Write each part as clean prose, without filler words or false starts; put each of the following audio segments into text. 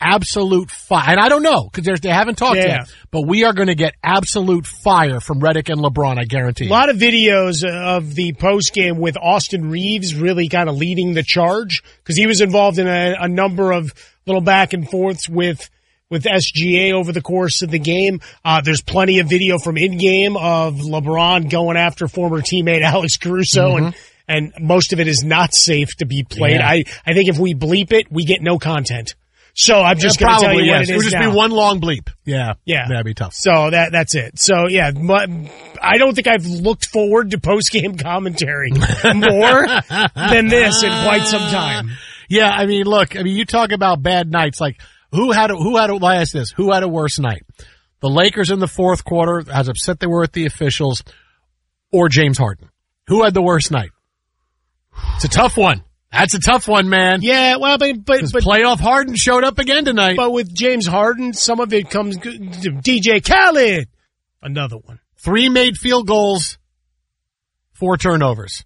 absolute fire. And I don't know, because they haven't talked yet, but we are going to get absolute fire from Redick and LeBron, I guarantee you. A lot of videos of the postgame with Austin Reeves really kind of leading the charge, because he was involved in a number of little back and forths with SGA over the course of the game. There's plenty of video from in-game of LeBron going after former teammate Alex Caruso, and most of it is not safe to be played. Yeah. I think if we bleep it, we get no content. So I'm just going to tell you what it is. It would just be one long bleep. Yeah. That'd be tough. So that's it. So yeah, I don't think I've looked forward to post-game commentary more than this in quite some time. Yeah, I mean, look, you talk about bad nights. Like, who had a worse night? The Lakers in the fourth quarter, as upset they were at the officials, or James Harden? Who had the worst night? It's a tough one. That's a tough one, man. Yeah, well, but playoff Harden showed up again tonight. But with James Harden, some of it comes to DJ Khaled. Another one. 3 made field goals, 4 turnovers.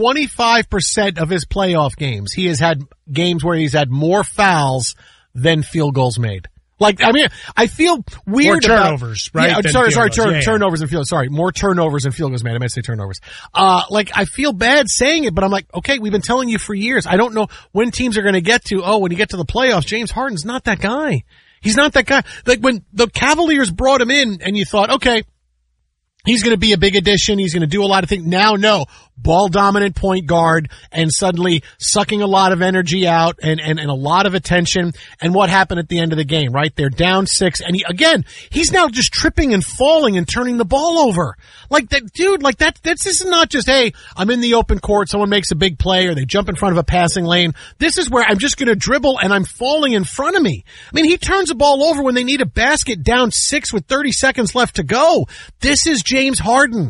25% of his playoff games, he has had games where he's had more fouls than field goals made. Like, I mean, I feel weird about turnovers, right? Yeah, turnovers and field goals. Sorry, more turnovers and field goals made. I meant to say turnovers. Like, I feel bad saying it, but I'm like, okay, we've been telling you for years. I don't know when teams are going to get to, when you get to the playoffs, James Harden's not that guy. He's not that guy. Like, when the Cavaliers brought him in and you thought, okay, he's going to be a big addition. He's going to do a lot of things. Now, no. Ball dominant point guard and suddenly sucking a lot of energy out and a lot of attention. And what happened at the end of the game, right? They're down 6. And he's now just tripping and falling and turning the ball over. Like that, dude, like this is not just, hey, I'm in the open court. Someone makes a big play or they jump in front of a passing lane. This is where I'm just going to dribble and I'm falling in front of me. I mean, he turns the ball over when they need a basket down 6 with 30 seconds left to go. This is James Harden.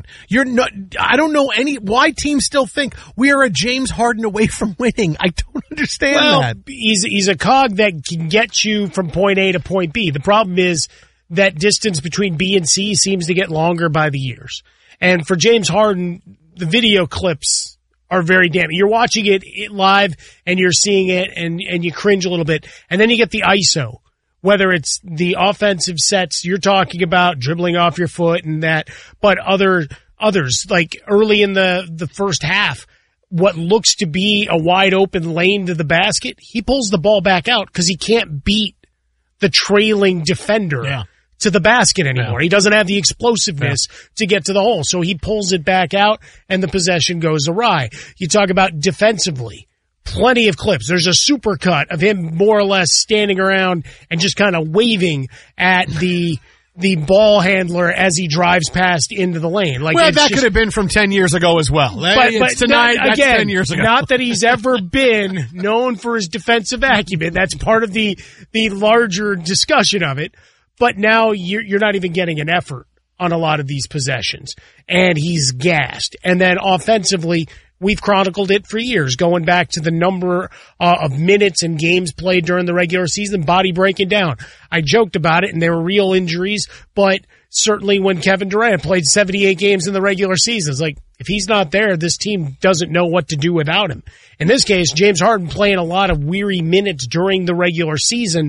I don't know why teams still think we are a James Harden away from winning. I don't understand that. He's a cog that can get you from point A to point B. The problem is that distance between B and C seems to get longer by the years. And for James Harden, the video clips are very damning. You're watching it live and you're seeing it and you cringe a little bit. And then you get the ISO. Whether it's the offensive sets you're talking about, dribbling off your foot and that, but others, like early in the first half, what looks to be a wide open lane to the basket, he pulls the ball back out because he can't beat the trailing defender to the basket anymore. He doesn't have the explosiveness to get to the hole, so he pulls it back out and the possession goes awry. You talk about defensively. Plenty of clips. There's a supercut of him more or less standing around and just kind of waving at the ball handler as he drives past into the lane. Like, well, that could have been from 10 years ago as well. But tonight, that's 10 years ago. Not that he's ever been known for his defensive acumen. That's part of the larger discussion of it. But now you're not even getting an effort on a lot of these possessions. And he's gassed. And then offensively, we've chronicled it for years, going back to the number of minutes and games played during the regular season, body breaking down. I joked about it, and there were real injuries, but certainly when Kevin Durant played 78 games in the regular season, it's like, if he's not there, this team doesn't know what to do without him. In this case, James Harden playing a lot of weary minutes during the regular season,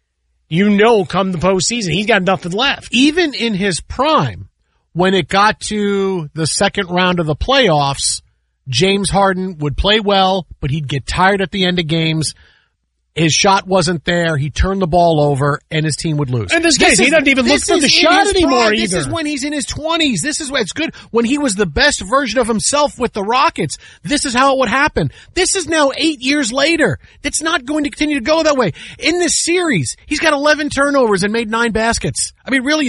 come the postseason, he's got nothing left. Even in his prime, when it got to the second round of the playoffs, James Harden would play well, but he'd get tired at the end of games. His shot wasn't there. He turned the ball over, and his team would lose. In this case, he doesn't even look for the shot anymore either. This is when he's in his 20s. This is when it's good. When he was the best version of himself with the Rockets, this is how it would happen. This is now 8 years later. It's not going to continue to go that way. In this series, he's got 11 turnovers and made 9 baskets. I mean, really,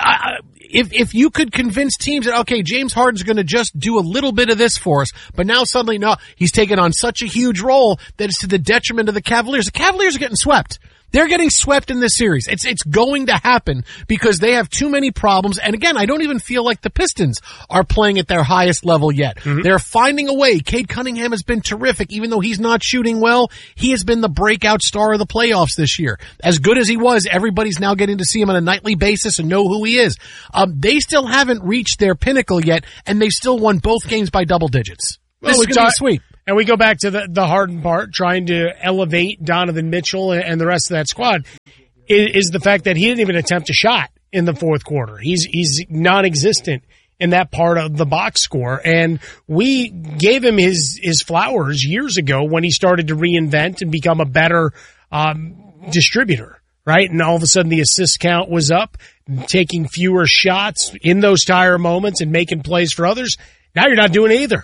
if you could convince teams that, okay, James Harden's going to just do a little bit of this for us, but now suddenly, no, he's taken on such a huge role that it's to the detriment of the Cavaliers. The Cavaliers are getting swept. They're getting swept in this series. It's going to happen because they have too many problems. And again, I don't even feel like the Pistons are playing at their highest level yet. Mm-hmm. They're finding a way. Cade Cunningham has been terrific. Even though he's not shooting well, he has been the breakout star of the playoffs this year. As good as he was, everybody's now getting to see him on a nightly basis and know who he is. They still haven't reached their pinnacle yet, and they've still won both games by double digits. This is going to be sweet. And we go back to the Harden part, trying to elevate Donovan Mitchell and the rest of that squad. is the fact that he didn't even attempt a shot in the fourth quarter. He's non-existent in that part of the box score. And we gave him his flowers years ago when he started to reinvent and become a better distributor, right? And all of a sudden the assist count was up, taking fewer shots in those tire moments and making plays for others. Now you're not doing either.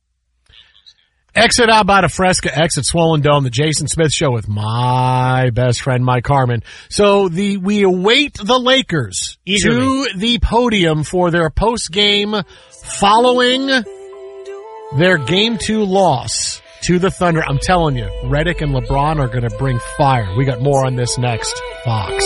Exit out by the Fresca, exit Swollen Dome, the Jason Smith Show with my best friend, Mike Harmon. So we await the Lakers to the podium for their post-game following their Game 2 loss to the Thunder. I'm telling you, Redick and LeBron are going to bring fire. We got more on this next. Fox.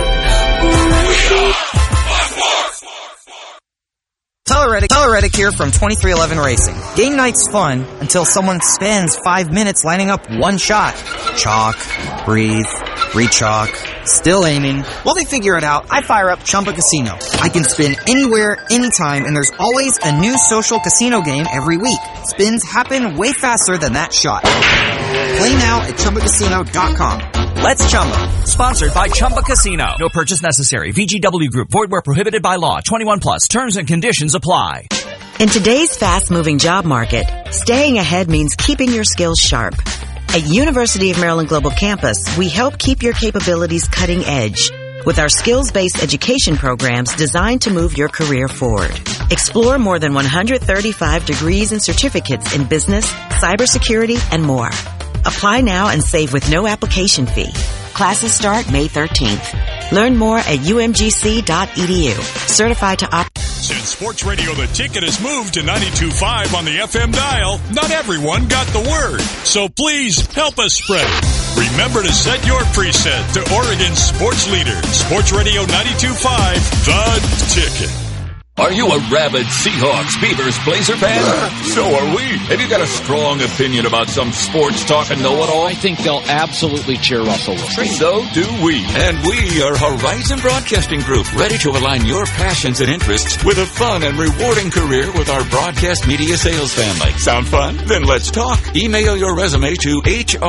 Tyler Reddick here from 2311 Racing. Game night's fun until someone spends 5 minutes lining up one shot. Chalk, breathe, re-chalk, still aiming. While they figure it out, I fire up Chumba Casino. I can spin anywhere, anytime, and there's always a new social casino game every week. Spins happen way faster than that shot. Play now at ChumbaCasino.com. Let's Chumba. Sponsored by Chumba Casino. No purchase necessary. VGW Group. Void where prohibited by law. 21 plus. Terms and conditions apply. In today's fast-moving job market, staying ahead means keeping your skills sharp. At University of Maryland Global Campus, we help keep your capabilities cutting edge with our skills-based education programs designed to move your career forward. Explore more than 135 degrees and certificates in business, cybersecurity, and more. Apply now and save with no application fee. Classes start May 13th. Learn more at umgc.edu. Certified to operate. Since Sports Radio The Ticket has moved to 92.5 on the FM dial, not everyone got the word. So please help us spread it. Remember to set your preset to Oregon's sports leader, Sports Radio 92.5, The Ticket. Are you a rabid Seahawks, Beavers, Blazer fan? So are we. Have you got a strong opinion about some sports talk and know-it-all? I think they'll absolutely cheer Russell Wilson. So do we. And we are Horizon Broadcasting Group, ready to align your passions and interests with a fun and rewarding career with our broadcast media sales family. Sound fun? Then let's talk. Email your resume to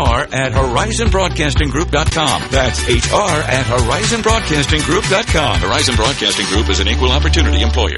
hr@horizonbroadcastinggroup.com. That's hr@horizonbroadcastinggroup.com. Horizon Broadcasting Group is an equal opportunity employer.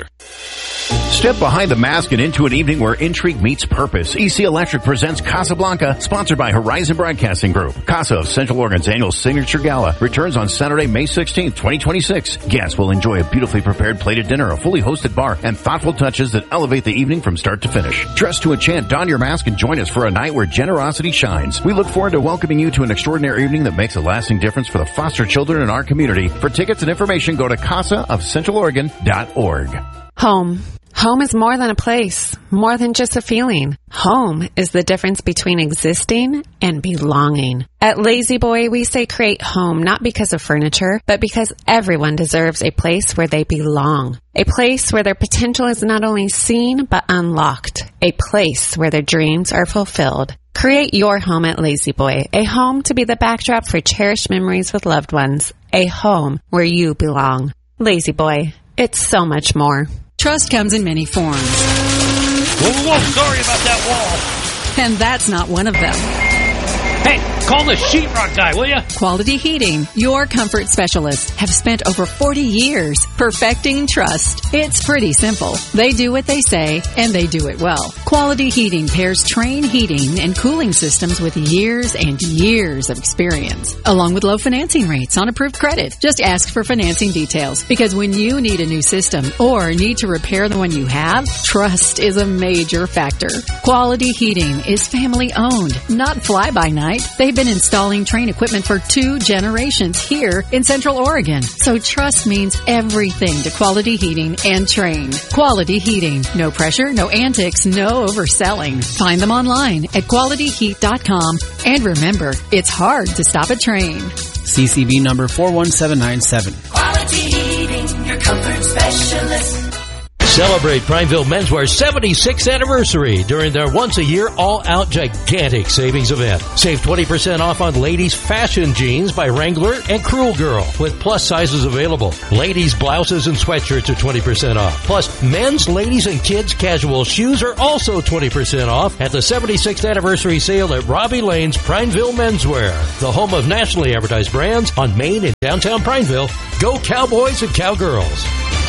Step behind the mask and into an evening where intrigue meets purpose. EC Electric presents Casablanca, sponsored by Horizon Broadcasting Group. Casa of Central Oregon's annual Signature Gala returns on Saturday, May 16th, 2026. Guests will enjoy a beautifully prepared plated dinner, a fully hosted bar, and thoughtful touches that elevate the evening from start to finish. Dress to enchant, don your mask, and join us for a night where generosity shines. We look forward to welcoming you to an extraordinary evening that makes a lasting difference for the foster children in our community. For tickets and information, go to casaofcentraloregon.org. Home. Home is more than a place, more than just a feeling. Home is the difference between existing and belonging. At Lazy Boy, we say create home not because of furniture, but because everyone deserves a place where they belong. A place where their potential is not only seen, but unlocked. A place where their dreams are fulfilled. Create your home at Lazy Boy, a home to be the backdrop for cherished memories with loved ones. A home where you belong. Lazy Boy, it's so much more. Trust comes in many forms. Whoa, sorry about that wall. And that's not one of them. Hey, call the sheetrock guy, will ya? Quality Heating, your comfort specialists, have spent over 40 years perfecting trust. It's pretty simple. They do what they say, and they do it well. Quality Heating pairs Trane heating and cooling systems with years and years of experience, along with low financing rates on approved credit. Just ask for financing details, because when you need a new system or need to repair the one you have, trust is a major factor. Quality Heating is family-owned, not fly-by-night. They've been installing Trane equipment for 2 generations here in Central Oregon. So trust means everything to Quality Heating and Trane. Quality Heating. No pressure, no antics, no overselling. Find them online at qualityheat.com. And remember, it's hard to stop a Trane. CCB number 41797. Quality Heating, your comfort specialist. Celebrate Prineville Menswear's 76th anniversary during their once-a-year all-out gigantic savings event. Save 20% off on ladies' fashion jeans by Wrangler and Cruel Girl with plus sizes available. Ladies' blouses and sweatshirts are 20% off. Plus, men's, ladies, and kids' casual shoes are also 20% off at the 76th anniversary sale at Robbie Lane's Prineville Menswear, the home of nationally advertised brands on Main and downtown Prineville. Go Cowboys and Cowgirls.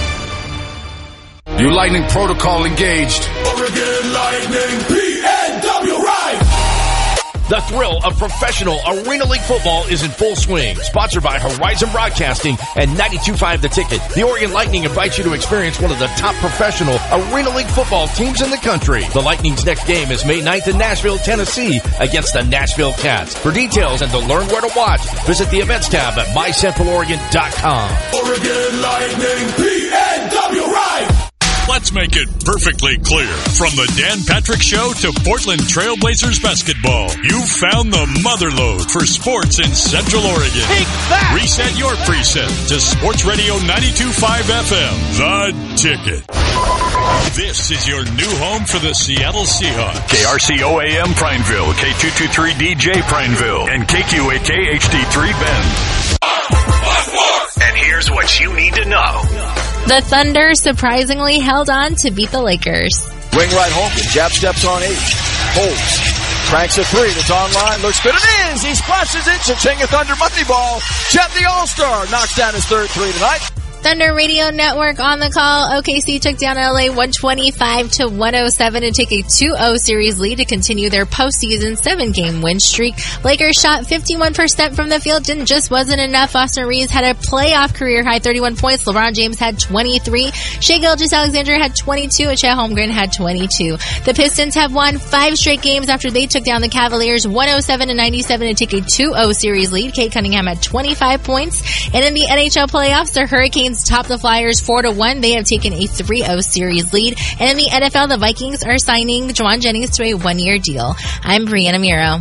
New Lightning protocol engaged. Oregon Lightning PNW Ride. The thrill of professional Arena League football is in full swing. Sponsored by Horizon Broadcasting and 92.5 The Ticket. The Oregon Lightning invites you to experience one of the top professional Arena League football teams in the country. The Lightning's next game is May 9th in Nashville, Tennessee against the Nashville Cats. For details and to learn where to watch, visit the events tab at mycentraloregon.com. Oregon Lightning PNW Ride. Let's make it perfectly clear. From the Dan Patrick Show to Portland Trailblazers basketball, you found the motherlode for sports in Central Oregon. Take that! Reset your preset to Sports Radio 92.5 FM, The Ticket. This is your new home for the Seattle Seahawks. KRCO AM Prineville, K223DJ Prineville, and KQAK HD3 Bend. And here's what you need to know. The Thunder surprisingly held on to beat the Lakers. Wing right home. Jab steps on 8. Holds. Cranks a 3. It's online. Looks good. It is. He splashes it. Ching-Ching Thunder Money Ball. Chet the All-Star knocks down his third 3 tonight. Thunder Radio Network on the call. OKC took down LA 125-107 to take a 2-0 series lead to continue their postseason 7-game win streak. Lakers shot 51% from the field and just wasn't enough. Austin Reeves had a playoff career high 31 points. LeBron James had 23. Shai Gilgeous-Alexander had 22 and Chet Holmgren had 22. The Pistons have won 5 straight games after they took down the Cavaliers 107-97 to take a 2-0 series lead. Cade Cunningham had 25 points. And in the NHL playoffs, the Hurricanes top the Flyers 4-1. They have taken a 3-0 series lead. And in the NFL, the Vikings are signing Juwan Jennings to a 1-year deal. I'm Brianna Miro.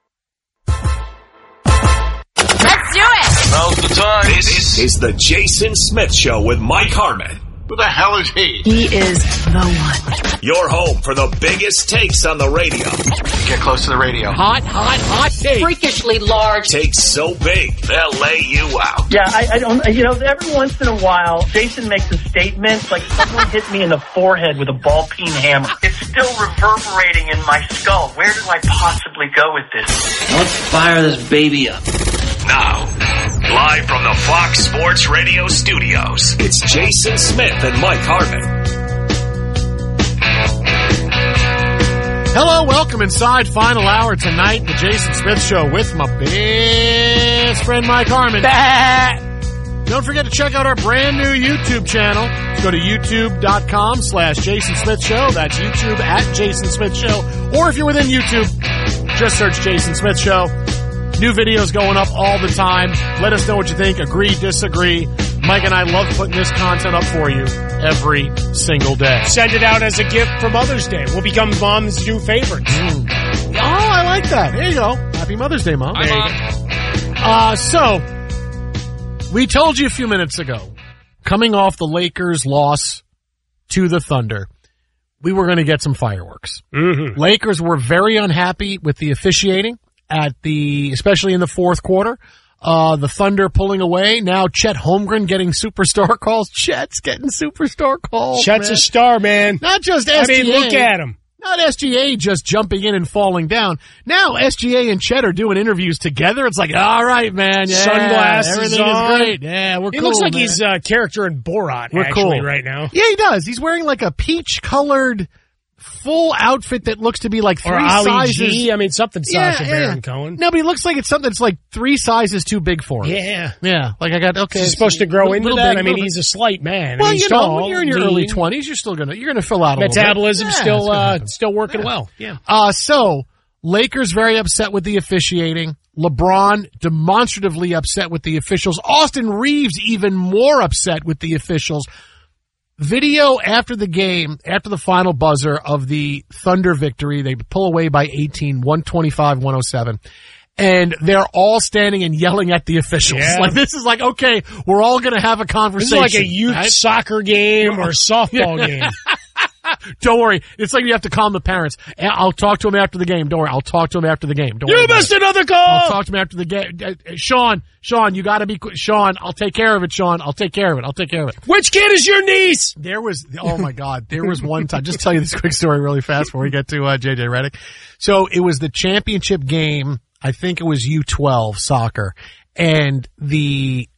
Let's do it! Now's the time. This is the Jason Smith Show with Mike Harmon. Who the hell is he? He is the one. Your home for the biggest takes on the radio. Get close to the radio. Hot take. Freakishly large. Takes so big, they'll lay you out. Yeah, I don't, every once in a while, Jason makes a statement like someone hit me in the forehead with a ball-peen hammer. It's still reverberating in my skull. Where do I possibly go with this? Let's fire this baby up. Now, live from the Fox Sports Radio studios, it's Jason Smith and Mike Harmon. Hello, welcome inside final hour tonight, the Jason Smith Show with my best friend Mike Harmon. Don't forget to check out our brand new YouTube channel. Go to youtube.com/Jason Smith Show. That's YouTube at Jason Smith Show. Or if you're within YouTube, just search Jason Smith Show. New videos going up all the time. Let us know what you think. Agree, disagree. Mike and I love putting this content up for you every single day. Send it out as a gift for Mother's Day. We'll become Mom's new favorites. Oh, I like that. There you go. Happy Mother's Day, Mom. There you go. So, we told you a few minutes ago, coming off the Lakers' loss to the Thunder, we were going to get some fireworks. Mm-hmm. Lakers were very unhappy with the officiating. Especially in the fourth quarter, the Thunder pulling away. Now Chet Holmgren getting superstar calls. Chet's getting superstar calls. Chet's a star, man. Not just SGA. I mean, look at him. Not SGA just jumping in and falling down. Now SGA and Chet are doing interviews together. It's like, all right, man. Yeah, sunglasses everything on. is great. Yeah, we're cool. He looks like man. he's a character in Borat, we're actually, cool. right now. Yeah, he does. He's wearing like a peach-colored full outfit that looks to be like 3 sizes. G. I mean, something Sacha Baron Cohen. No, but it looks like it's something that's like 3 sizes too big for him. Yeah. Yeah. Like I got, okay. He's supposed to grow into that. Big, I mean, he's a slight man. Well, he's you tall, know, when you're in your early 20s, you're going to fill out a metabolism little bit. still working well. Yeah. So Lakers very upset with the officiating. LeBron demonstratively upset with the officials. Austin Reeves even more upset with the officials. Video after the game, after the final buzzer of the Thunder victory, they pull away by 18, 125-107. and they're all standing and yelling at the officials. Yeah. Like, this is like, okay, we're all going to have a This conversation. is like a youth soccer game or softball game. Don't worry. It's like you have to calm the parents. I'll talk to him after the game. Don't worry. I'll talk to him after the game. Don't worry. You missed another call. I'll talk to him after the game. Sean, you gotta be, Sean, I'll take care of it, Sean. I'll take care of it. Which kid is your niece? There was, oh my God, there was one time, just tell you this quick story really fast before we get to JJ Redick. So it was the championship game. I think it was U12 soccer. And the